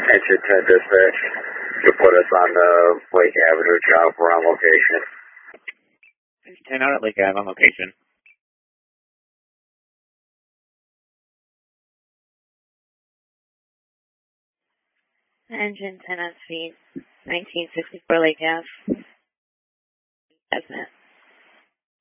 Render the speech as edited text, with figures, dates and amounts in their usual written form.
Engine 10 dispatch to put us on Lake Avenue job. We're on location. 10 out at Lake Ave on location. Engine 10 on speed, 1964 Lake Ave. Estimate.